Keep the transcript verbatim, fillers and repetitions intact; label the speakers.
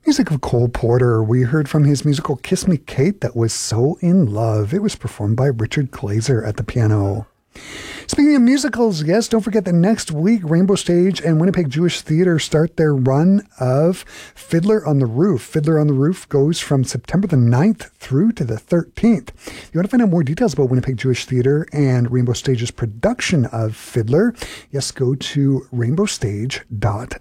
Speaker 1: Music of Cole Porter. We heard from his musical Kiss Me Kate that was So in Love. It was performed by Richard Glazer at the piano. Speaking of musicals, yes, don't forget that next week Rainbow Stage and Winnipeg Jewish Theatre start their run of Fiddler on the Roof. Fiddler on the Roof goes from September the ninth through to the thirteenth. If you want to find out more details about Winnipeg Jewish Theatre and Rainbow Stage's production of Fiddler, yes, go to rainbow stage dot